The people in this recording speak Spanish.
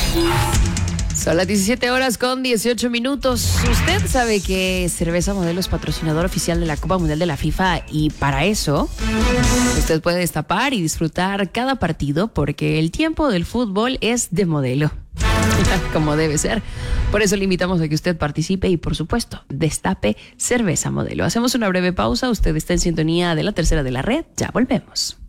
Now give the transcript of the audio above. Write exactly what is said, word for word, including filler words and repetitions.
Son las diecisiete horas con dieciocho minutos. Usted sabe que Cerveza Modelo es patrocinador oficial de la Copa Mundial de la FIFA y para eso usted puede destapar y disfrutar cada partido porque el tiempo del fútbol es de Modelo, como debe ser. Por eso le invitamos a que usted participe y, por supuesto, destape Cerveza Modelo. Hacemos una breve pausa. Usted está en sintonía de la tercera de la red. Ya volvemos.